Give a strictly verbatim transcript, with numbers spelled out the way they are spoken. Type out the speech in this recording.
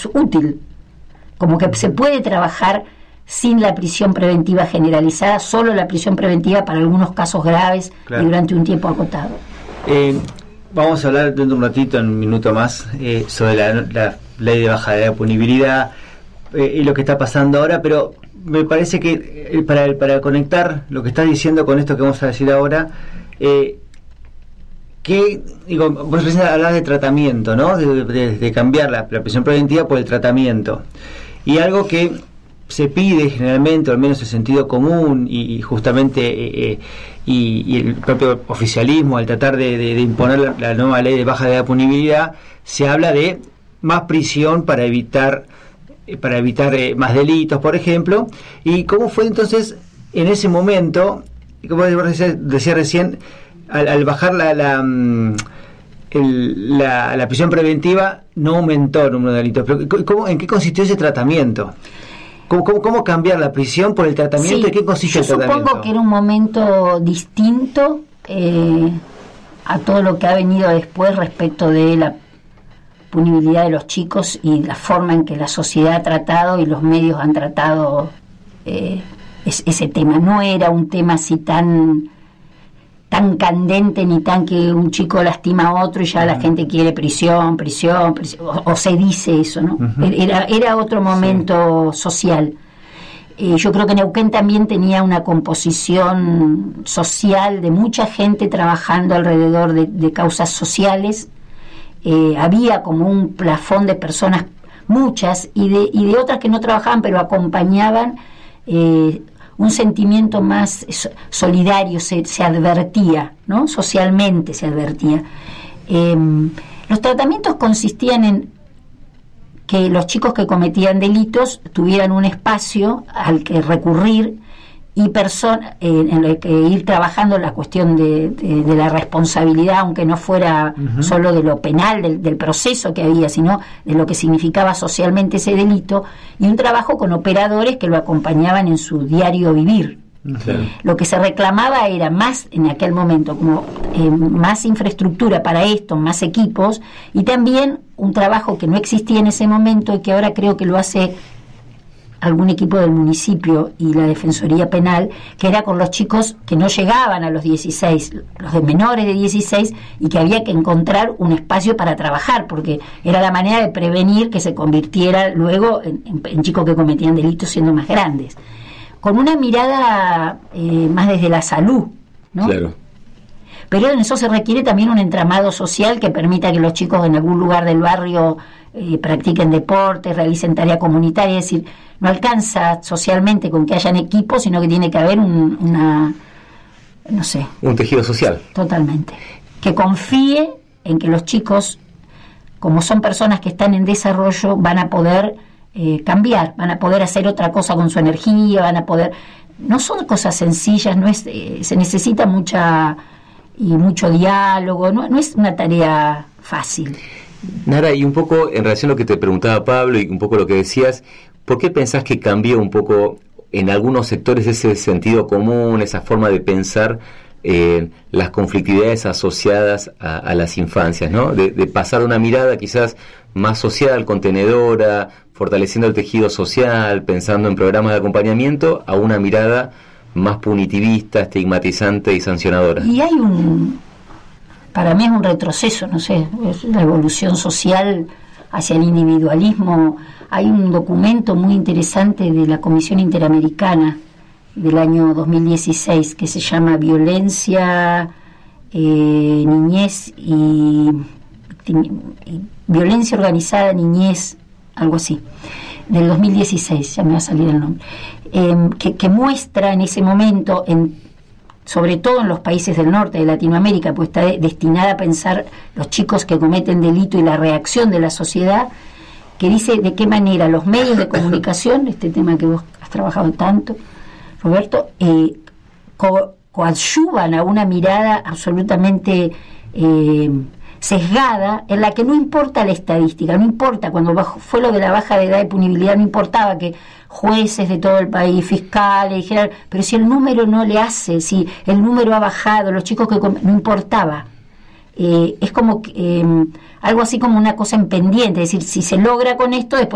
es útil, como que se puede trabajar sin la prisión preventiva generalizada, solo la prisión preventiva para algunos casos graves, claro, y durante un tiempo acotado. Eh, vamos a hablar dentro de un ratito, en un minuto más, eh, sobre la, la ley de baja de punibilidad eh, y lo que está pasando ahora, pero me parece que eh, para, para conectar lo que estás diciendo con esto que vamos a decir ahora, eh, que, digo, vos recién hablabas de tratamiento, ¿no? De, de, de cambiar la, la prisión preventiva por el tratamiento. Y algo que se pide generalmente, o al menos el sentido común, y, y justamente eh, y, y el propio oficialismo, al tratar de, de, de imponer la, la nueva ley de baja de la punibilidad, se habla de más prisión para evitar eh, para evitar eh, más delitos, por ejemplo. ¿Y cómo fue entonces en ese momento, como decía, decía recién, al, al bajar la, la El, la, la prisión preventiva no aumentó el número de delitos? Pero ¿cómo, ¿en qué consistió ese tratamiento? ¿Cómo, cómo, cómo cambiar la prisión por el tratamiento? Sí, ¿En qué consiste el tratamiento? Yo supongo que era un momento distinto eh, a todo lo que ha venido después respecto de la punibilidad de los chicos y la forma en que la sociedad ha tratado y los medios han tratado eh, es, ese tema. No era un tema así tan... tan candente ni tan que un chico lastima a otro y ya uh-huh. la gente quiere prisión, prisión, prisión o, o se dice eso, ¿no? Uh-huh. Era, era otro momento sí. social. Eh, yo creo que Neuquén también tenía una composición social de mucha gente trabajando alrededor de, de causas sociales. Eh, había como un plafón de personas, muchas, y de, y de otras que no trabajaban, pero acompañaban eh, un sentimiento más solidario, se, se advertía, ¿no? Socialmente se advertía. Eh, los tratamientos consistían en que los chicos que cometían delitos tuvieran un espacio al que recurrir y persona, eh, en el que ir trabajando la cuestión de, de, de la responsabilidad, aunque no fuera uh-huh. solo de lo penal, del, del proceso que había, sino de lo que significaba socialmente ese delito, y un trabajo con operadores que lo acompañaban en su diario vivir. Okay. Lo que se reclamaba era más, en aquel momento, como eh, más infraestructura para esto, más equipos, y también un trabajo que no existía en ese momento y que ahora creo que lo hace algún equipo del municipio y la Defensoría Penal, que era con los chicos que no llegaban a los dieciséis, los de menores de dieciséis, y que había que encontrar un espacio para trabajar, porque era la manera de prevenir que se convirtiera luego en, en, en chicos que cometían delitos siendo más grandes, con una mirada eh, más desde la salud, ¿no? Claro. Pero en eso se requiere también un entramado social que permita que los chicos en algún lugar del barrio eh, practiquen deporte, realicen tarea comunitaria. Es decir, no alcanza socialmente con que hayan equipos, sino que tiene que haber un, una, no sé... un tejido social. Totalmente. Que confíe en que los chicos, como son personas que están en desarrollo, van a poder eh, cambiar, van a poder hacer otra cosa con su energía, van a poder... No son cosas sencillas, no es eh, se necesita mucha... y mucho diálogo, no, no es una tarea fácil. Nara, y un poco en relación a lo que te preguntaba Pablo y un poco lo que decías, ¿por qué pensás que cambió un poco en algunos sectores ese sentido común, esa forma de pensar eh, las conflictividades asociadas a, a las infancias, ¿no? De, de pasar una mirada quizás más social, contenedora, fortaleciendo el tejido social, pensando en programas de acompañamiento, a una mirada más punitivista, estigmatizante y sancionadora. Y hay un, para mí es un retroceso, no sé, es la evolución social hacia el individualismo. Hay un documento muy interesante de la Comisión Interamericana del año dos mil dieciséis que se llama Violencia, eh, Niñez y, y Violencia Organizada, Niñez, algo así, del dos mil dieciséis, ya me va a salir el nombre. Eh, que, que muestra en ese momento, en, sobre todo en los países del norte de Latinoamérica, pues está de, destinada a pensar los chicos que cometen delito y la reacción de la sociedad, que dice de qué manera los medios de comunicación, este tema que vos has trabajado tanto, Roberto, eh, co- coadyuvan a una mirada absolutamente eh, sesgada, en la que no importa la estadística, no importa, cuando bajo, fue lo de la baja de edad de punibilidad, no importaba que jueces de todo el país, fiscales, dijeran, pero si el número no le hace, si el número ha bajado, los chicos que... no importaba. Eh, es como eh, algo así como una cosa en pendiente, es decir, si se logra con esto, después